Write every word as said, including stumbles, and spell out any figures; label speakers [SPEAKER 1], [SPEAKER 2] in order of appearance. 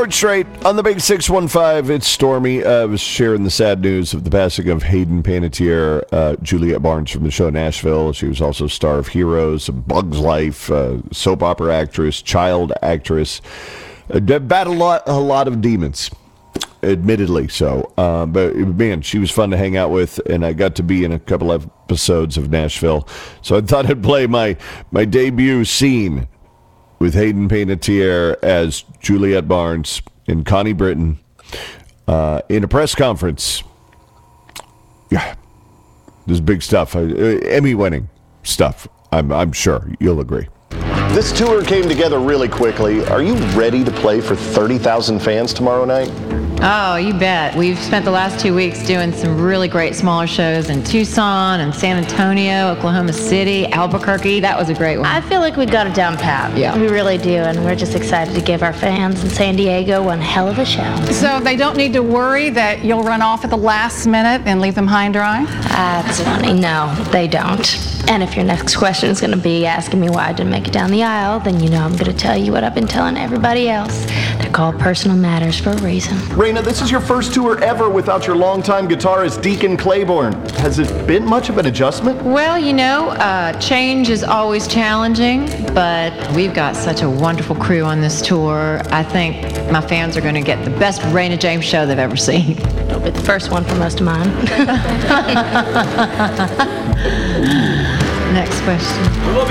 [SPEAKER 1] Sports Straight on the Big six one five. It's Stormy. I uh, was sharing the sad news of the passing of Hayden Panettiere, uh, Juliet Barnes from the show Nashville. She was also star of Heroes, A Bug's Life, uh, soap opera actress, child actress. Uh, battled a lot, a lot of demons, admittedly so. Uh, but, man, she was fun to hang out with, and I got to be in a couple of episodes of Nashville. So I thought I'd play my, my debut scene with Hayden Panettiere as Juliet Barnes and Connie Britton uh, in a press conference. Yeah, this is big stuff. Uh, Emmy-winning stuff. I'm I'm sure you'll agree.
[SPEAKER 2] This tour came together really quickly. Are you ready to play for thirty thousand fans tomorrow night?
[SPEAKER 3] Oh, you bet. We've spent the last two weeks doing some really great smaller shows in Tucson and San Antonio, Oklahoma City, Albuquerque. That was a great one.
[SPEAKER 4] I feel like we got it down pat.
[SPEAKER 3] Yeah.
[SPEAKER 4] We really do, and we're just excited to give our fans in San Diego one hell of a show.
[SPEAKER 5] So they don't need to worry that you'll run off at the last minute and leave them high and dry?
[SPEAKER 4] That's funny. No, they don't. And if your next question is going to be asking me why I didn't make it down the aisle, then you know I'm going to tell you what I've been telling everybody else. They're called personal matters for a reason.
[SPEAKER 2] Raina, this is your first tour ever without your longtime guitarist, Deacon Claiborne. Has it been much of an adjustment?
[SPEAKER 3] Well, you know, uh, change is always challenging, but we've got such a wonderful crew on this tour. I think my fans are going to get the best Raina James show they've ever seen.
[SPEAKER 4] It'll be the first one for most of mine.
[SPEAKER 3] Next question.